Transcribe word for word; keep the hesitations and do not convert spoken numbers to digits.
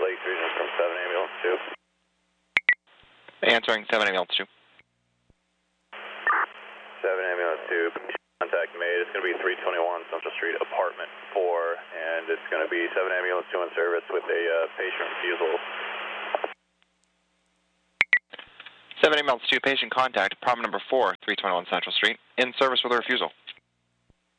Lake Region from seven Ambulance two. Answering seven Ambulance two. seven Ambulance two, contact made. It's going to be three twenty-one Central Street, apartment four, and it's going to be seven Ambulance two in service with a uh, patient refusal. seven Ambulance two, patient contact, apartment number four, three twenty-one Central Street, in service with a refusal.